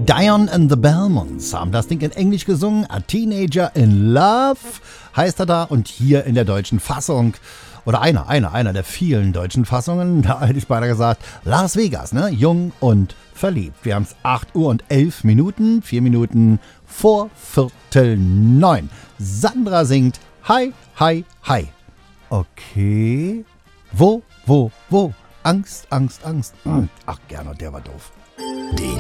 Dion and the Belmonts haben das Ding in Englisch gesungen. A Teenager in Love heißt er da. Und hier in der deutschen Fassung, oder einer der vielen deutschen Fassungen, da hätte ich beinahe gesagt, Las Vegas, ne? Jung und verliebt. Wir haben es 8 Uhr und 11 Minuten, 4 Minuten vor 8:45. Sandra singt Hi, hi, hi. Okay. Wo? Angst, Angst, Angst. Ach, Gernot, der war doof.